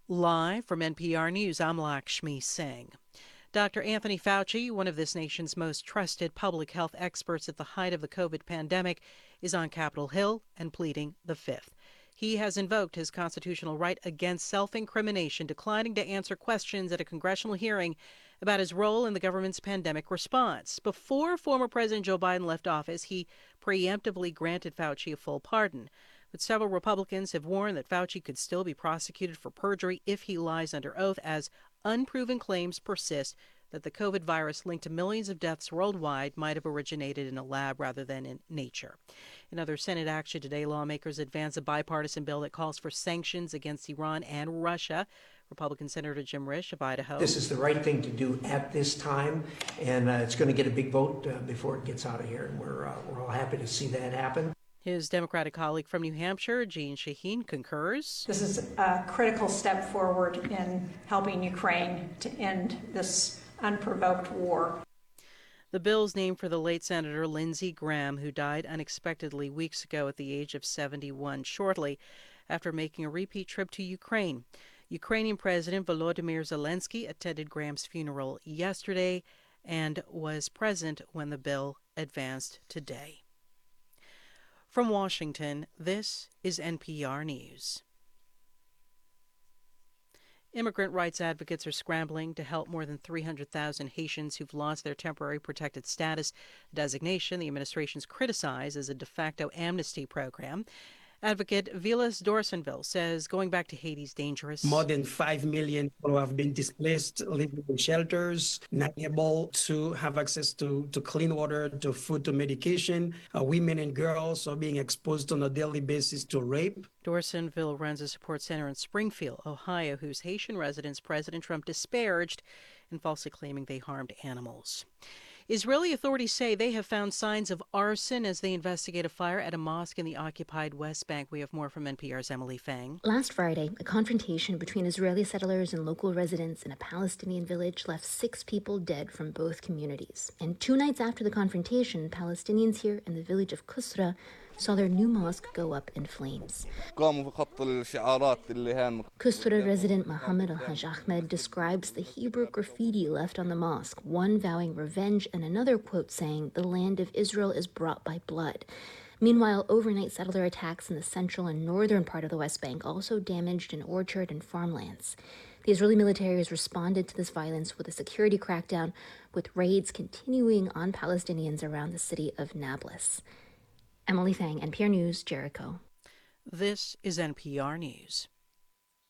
Live from NPR News, I'm Lakshmi Singh. Dr. Anthony Fauci, one of this nation's most trusted public health experts at the height of the COVID pandemic, is on Capitol Hill and pleading the Fifth. He has invoked his constitutional right against self-incrimination, declining to answer questions at a congressional hearing about his role in the government's pandemic response. Before former President Joe Biden left office, he preemptively granted Fauci a full pardon. But several Republicans have warned that Fauci could still be prosecuted for perjury if he lies under oath, as unproven claims persist that the COVID virus linked to millions of deaths worldwide might have originated in a lab rather than in nature. In other Senate action today, lawmakers advance a bipartisan bill that calls for sanctions against Iran and Russia. Republican Senator Jim Risch of Idaho. This is the right thing to do at this time, and it's going to get a big vote before it gets out of here, and we're all happy to see that happen. His Democratic colleague from New Hampshire, Jeanne Shaheen, concurs. This is a critical step forward in helping Ukraine to end this unprovoked war. The bill's named for the late Senator Lindsey Graham, who died unexpectedly weeks ago at the age of 71, shortly after making a repeat trip to Ukraine. Ukrainian President Volodymyr Zelensky attended Graham's funeral yesterday and was present when the bill advanced today. From Washington, this is NPR News. Immigrant rights advocates are scrambling to help more than 300,000 Haitians who've lost their temporary protected status designation the administration's criticized as a de facto amnesty program. Advocate Vilas Dorsenville says going back to Haiti is dangerous. More than 5 million people have been displaced, living in shelters, not able to have access to clean water, to food, to medication. Women and girls are being exposed on a daily basis to rape. Dorsenville runs a support center in Springfield, Ohio, whose Haitian residents President Trump disparaged in falsely claiming they harmed animals. Israeli authorities say they have found signs of arson as they investigate a fire at a mosque in the occupied West Bank. We have more from NPR's Emily Fang. Last Friday, a confrontation between Israeli settlers and local residents in a Palestinian village left 6 people dead from both communities. And 2 nights after the confrontation, Palestinians here in the village of Kusra saw their new mosque go up in flames. Kusra resident Mohammed Al-Haj Ahmed describes the Hebrew graffiti left on the mosque, one vowing revenge and another quote saying, "The land of Israel is brought by blood." Meanwhile, overnight settler attacks in the central and northern part of the West Bank also damaged an orchard and farmlands. The Israeli military has responded to this violence with a security crackdown, with raids continuing on Palestinians around the city of Nablus. Emily Fang, NPR News, Jericho. This is NPR News.